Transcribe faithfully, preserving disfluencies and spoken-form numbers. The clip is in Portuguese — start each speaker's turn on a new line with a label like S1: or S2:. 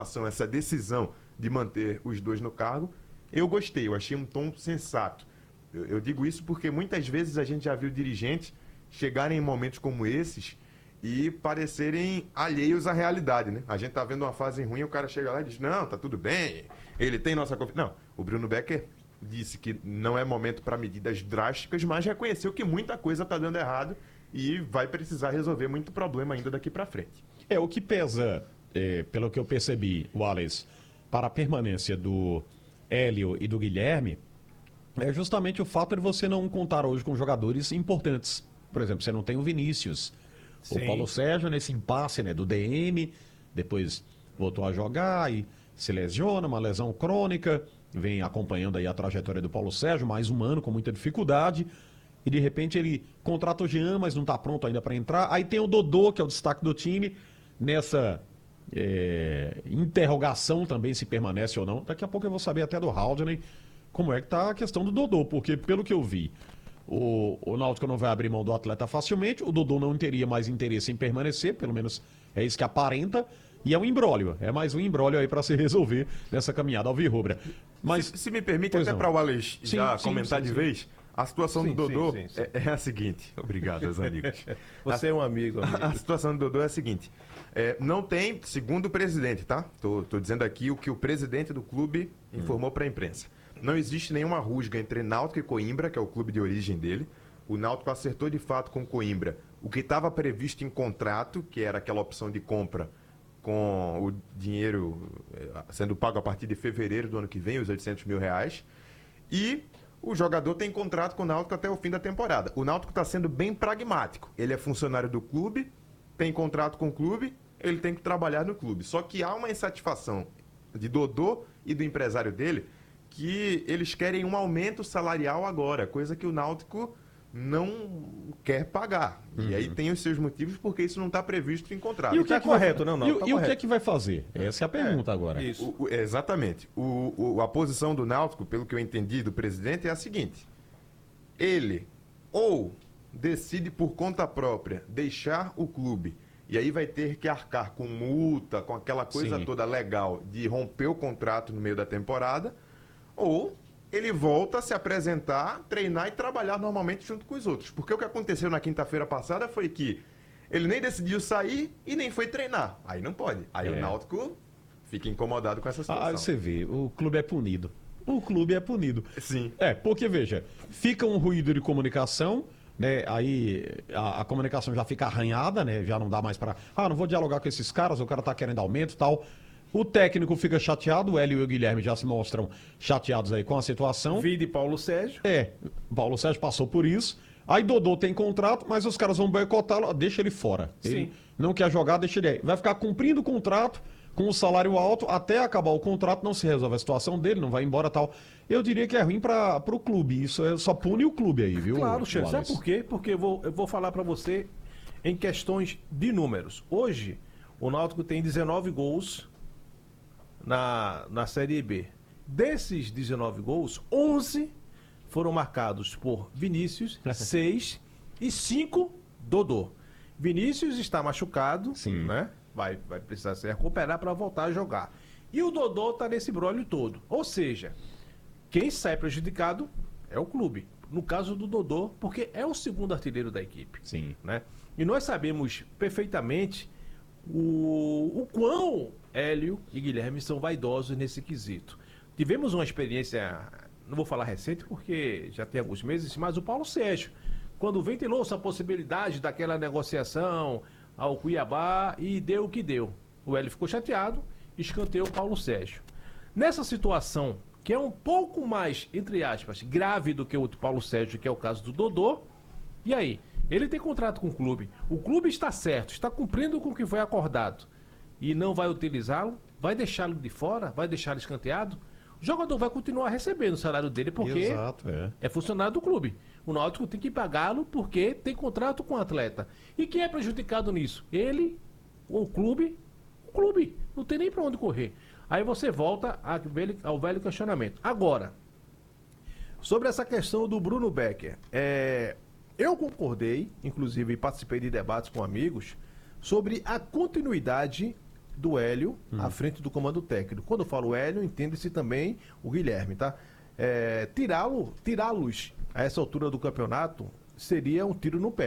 S1: essa decisão de manter os dois no cargo, eu gostei, eu achei um tom sensato. Eu, eu digo isso porque muitas vezes a gente já viu dirigentes chegarem em momentos como esses e parecerem alheios à realidade, né? A gente tá vendo uma fase ruim, o cara chega lá e diz, não, tá tudo bem, ele tem nossa confiança. Não, o Bruno Becker disse que não é momento para medidas drásticas, mas reconheceu que muita coisa tá dando errado e vai precisar resolver muito problema ainda daqui para frente.
S2: É, o que pesa, é, pelo que eu percebi, Wallace, para a permanência do Hélio e do Guilherme, é justamente o fato de você não contar hoje com jogadores importantes. Por exemplo, você não tem o Vinícius. Sim. O Paulo Sérgio, nesse impasse, né, do D M, depois voltou a jogar e se lesiona, uma lesão crônica, vem acompanhando aí a trajetória do Paulo Sérgio, mais um ano com muita dificuldade, e de repente ele contrata o Jean, mas não está pronto ainda para entrar. Aí tem o Dodô, que é o destaque do time, nessa é, interrogação também se permanece ou não. Daqui a pouco eu vou saber até do Haldane como é que tá a questão do Dodô, porque pelo que eu vi, O, o Náutico não vai abrir mão do atleta facilmente, o Dodô não teria mais interesse em permanecer, pelo menos é isso que aparenta, e é um imbróglio, é mais um imbróglio aí para se resolver nessa caminhada alvirrubra. Mas
S1: se, se me permite, até para o Wallace já
S2: sim,
S1: comentar
S2: sim,
S1: de
S2: sim.
S1: vez, a situação
S3: Sim,
S1: do Dodô
S3: sim, sim, sim.
S1: É, é a seguinte, obrigado, meus amigos.
S3: Você é um amigo, amigo.
S1: A situação do Dodô é a seguinte, é, não tem, segundo o presidente, tá? Tô, tô dizendo aqui o que o presidente do clube informou hum. para a imprensa. Não existe nenhuma rusga entre Náutico e Coimbra, que é o clube de origem dele. O Náutico acertou de fato com o Coimbra o que estava previsto em contrato, que era aquela opção de compra com o dinheiro sendo pago a partir de fevereiro do ano que vem, os oitocentos mil reais. E o jogador tem contrato com o Náutico até o fim da temporada. O Náutico está sendo bem pragmático. Ele é funcionário do clube, tem contrato com o clube, ele tem que trabalhar no clube. Só que há uma insatisfação de Dodô e do empresário dele que eles querem um aumento salarial agora, coisa que o Náutico não quer pagar. Uhum. E aí tem os seus motivos porque isso não está previsto em contrato.
S2: E o que
S3: tá
S2: é que
S3: correto,
S2: vai...
S3: não, não,
S2: E,
S3: tá
S2: e o
S3: correto.
S2: que é que vai fazer? Essa é a pergunta
S3: é,
S2: agora.
S3: Isso.
S1: O, o, exatamente. O, o, a posição do Náutico, pelo que eu entendi do presidente, é a seguinte. Ele ou decide por conta própria deixar o clube e aí vai ter que arcar com multa, com aquela coisa
S2: Sim.
S1: toda legal de romper o contrato no meio da temporada, ou ele volta a se apresentar, treinar e trabalhar normalmente junto com os outros. Porque o que aconteceu na quinta-feira passada foi que ele nem decidiu sair e nem foi treinar. Aí não pode. Aí é. o Náutico fica incomodado com essa situação.
S2: Ah, você vê, o clube é punido. O clube é punido.
S1: Sim.
S2: É, porque, veja, fica um ruído de comunicação, né? Aí a, a comunicação já fica arranhada, né? Já não dá mais para... Ah, não vou dialogar com esses caras, o cara tá querendo aumento e tal... O técnico fica chateado, o Hélio e o Guilherme já se mostram chateados aí com a situação.
S3: Vide Paulo Sérgio.
S2: É, Paulo Sérgio passou por isso. Aí Dodô tem contrato, mas os caras vão boicotá-lo, deixa ele fora. Ele
S3: Sim.
S2: não quer jogar, deixa ele aí. Vai ficar cumprindo o contrato com o salário alto até acabar o contrato, não se resolve a situação dele, não vai embora e tal. Eu diria que é ruim para o clube, isso é, só pune o clube aí, viu?
S3: Claro, chefe. Sabe
S2: Wallace?
S3: por quê? Porque eu vou, eu vou falar para você em questões de números. Hoje, o Náutico tem dezenove gols na, na Série B. Desses dezenove gols, onze foram marcados por Vinícius, seis e cinco Dodô. Vinícius está machucado,
S2: Sim.
S3: né? Vai, vai precisar se recuperar para voltar a jogar. E o Dodô está nesse brolho todo. Ou seja, quem sai prejudicado é o clube. No caso do Dodô, porque é o segundo artilheiro da equipe.
S2: Sim.
S3: Né? E nós sabemos perfeitamente o, o quão Hélio e Guilherme são vaidosos nesse quesito. Tivemos uma experiência, não vou falar recente porque já tem alguns meses, mas o Paulo Sérgio, quando ventilou essa possibilidade daquela negociação ao Cuiabá e deu o que deu. O Hélio ficou chateado, escanteou o Paulo Sérgio. Nessa situação, que é um pouco mais, entre aspas, grave do que o Paulo Sérgio, que é o caso do Dodô, e aí? Ele tem contrato com o clube, o clube está certo, está cumprindo com o que foi acordado e não vai utilizá-lo, vai deixá-lo de fora, vai deixá-lo escanteado, o jogador vai continuar recebendo o salário dele porque
S2: Exato, é.
S3: é funcionário do clube. O Náutico tem que pagá-lo porque tem contrato com o atleta. E quem é prejudicado nisso? Ele, o clube, o clube. Não tem nem para onde correr. Aí você volta ao velho questionamento. Agora, sobre essa questão do Bruno Becker, é, eu concordei, inclusive participei de debates com amigos, sobre a continuidade do Hélio à frente do comando técnico. Quando eu falo Hélio, entende-se também o Guilherme, tá? É, tirá-lo, tirá-los a essa altura do campeonato seria um tiro no pé.